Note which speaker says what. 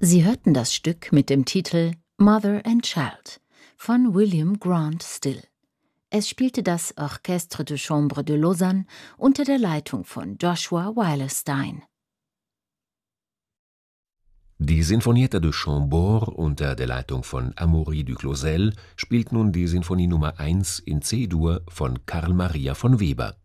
Speaker 1: Sie hörten das Stück mit dem Titel Mother and Child von William Grant Still. Es spielte das Orchestre de Chambre de Lausanne unter der Leitung von Joshua Weilerstein.
Speaker 2: Die Sinfonietta de Chambord unter der Leitung von Amaury du Clausel spielt nun die Sinfonie Nummer 1 in C-Dur von Carl Maria von Weber.